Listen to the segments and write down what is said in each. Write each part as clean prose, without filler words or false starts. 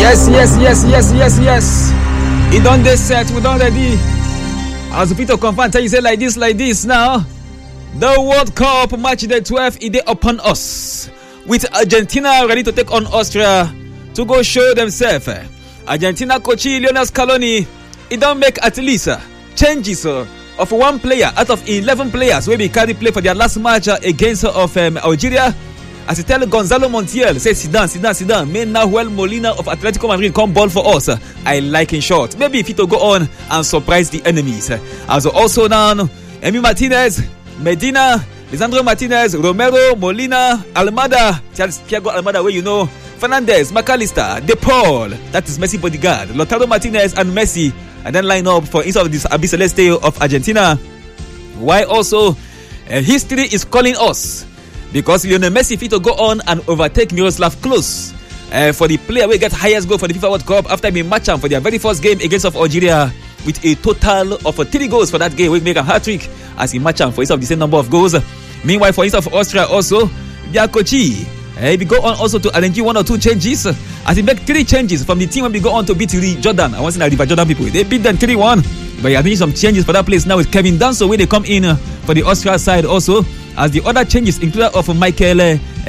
Yes. It done this set, we done ready. As Peter confirm, tell you say like this now. The World Cup match day 12 is upon us. With Argentina ready to take on Austria to go show themselves. Argentina coach Lionel Scaloni, it don't make at least changes of one player out of 11 players will be carry play for their last match against Algeria. As he tell Gonzalo Montiel, say sit down. May Nahuel Molina of Atletico Madrid come ball for us. I like in short. Maybe if it will go on and surprise the enemies. As also now, Emi Martinez, Medina, Lisandro Martinez, Romero, Molina, Almada, Thiago Almada, where you know, Fernandez, McAllister, De Paul, that is Messi bodyguard, Lautaro Martinez and Messi, and then line up for instead of this Abi Celeste of Argentina. Why also history is calling us. Because Lionel Messi fit to go on and overtake Miroslav Klose for the player who get highest goal for the FIFA World Cup after being matched for their very first game against Algeria with a total of 3 goals for that game. We make a hat-trick as he matched for instead of the same number of goals. Meanwhile, for instance of Austria also, their coach he go on also to arrange 1 or 2 changes as he make 3 changes from the team when we go on to beat Jordan. I want to say River Jordan people. They beat them 3-1. But he arranged some changes for that place now with Kevin Danso where they come in for the Austria side also. As the other changes included of Michael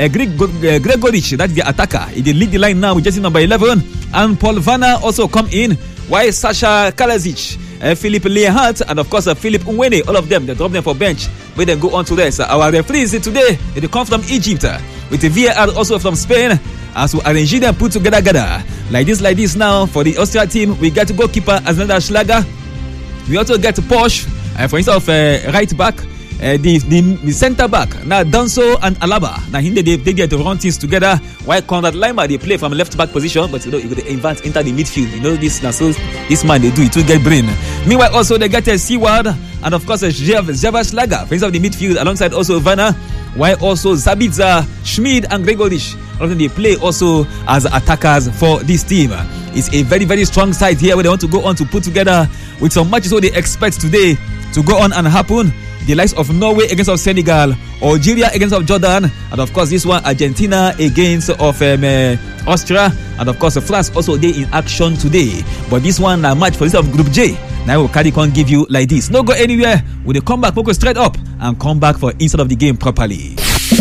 Gregoric, that's the attacker. He did lead the line now with jersey number 11. And Paul Vanna also come in. While Sasha Kalajic, Philip Leahart, and of course Philip Nwene, all of them, they drop them for bench. Where they go on to this. Our referees today, they come from Egypt. With the VAR also from Spain. As we arrange them put together. Like this now. For the Austria team, we get goalkeeper Alexander Schlager. We also get Porsche, for instance of right back. The centre back now Danso and Alaba now they get to run things together while Conrad Lima they play from left back position, but you know you got to advance into the midfield. You know this now, so this man they do it to get brain. Meanwhile also they get a Seward and of course Java Schlager for instance of the midfield alongside also Vanna, while also Zabitza, Schmid and Gregoric all of them they play also as attackers for this team. It's a very very strong side here where they want to go on to put together with some matches what they expect today to go on and happen. The likes of Norway against of Senegal, Algeria against of Jordan, and of course this one Argentina against of Austria, and of course France also they in action today. But this one match for this of Group J. Now we'll carry on give you like this. No go anywhere. We'll come back, focus straight up, and come back for inside of the game properly.